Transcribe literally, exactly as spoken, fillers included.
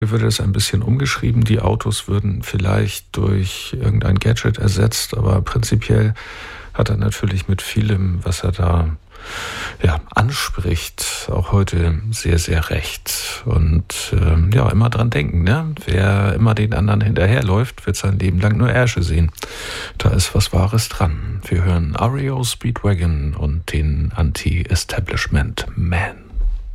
Würde es ein bisschen umgeschrieben, die Autos würden vielleicht durch irgendein Gadget ersetzt, aber prinzipiell hat er natürlich mit vielem, was er da ja, anspricht, auch heute sehr, sehr recht. Und ähm, ja, immer dran denken, ne? Wer immer den anderen hinterherläuft, wird sein Leben lang nur Ärsche sehen. Da ist was Wahres dran. Wir hören R E O Speedwagon und den Anti-Establishment Man.